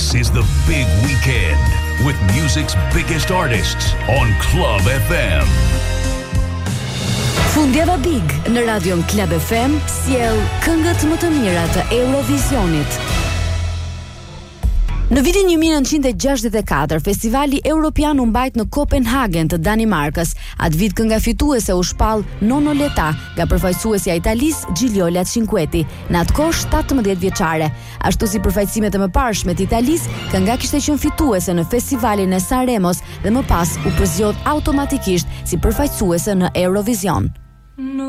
This is the big weekend with music's biggest artists on Club FM. Fundjava Big në radion Club FM sjell këngët më të mira të Eurovisionit. Në vitin 1964, festivali Europian u mbajt në Kopenhagen të Danimarkës. Atë vit kënga fituese u shpall Nono Leta nga përfaqësuesja e Italisë Gigliola Cinquetti, në atë kohë 17 vjeçare. Ashtu si përfaqësimet e mëparshme të Italisë, kënga kishte qenë fituese në festivalin e Sanremos dhe më pas u përzgjodh automatikisht si përfaqësuese në Eurovision.